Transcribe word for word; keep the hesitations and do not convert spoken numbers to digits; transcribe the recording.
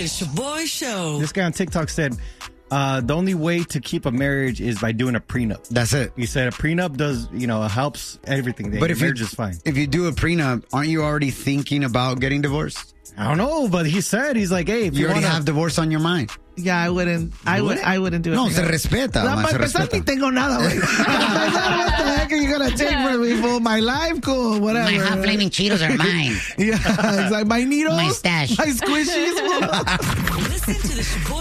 Shaboy Show. This guy on TikTok said, uh, the only way to keep a marriage is by doing a prenup. That's it. He said a prenup does, you know, helps everything. The but if marriage you, is fine. If you do a prenup, aren't you already thinking about getting divorced? I don't know, but he said, he's like, hey, if you, you already wanna... have divorce on your mind. Yeah, I wouldn't. I would. I wouldn't do it. No, se respeta. No, man, para se empezar, respeta. ni tengo nada, güey. What the heck are you gonna take from me, fool? My life, cool, whatever. My hot flaming Cheetos are mine. Yeah, it's like my needles, my stash, my squishies. Listen to the Shaboy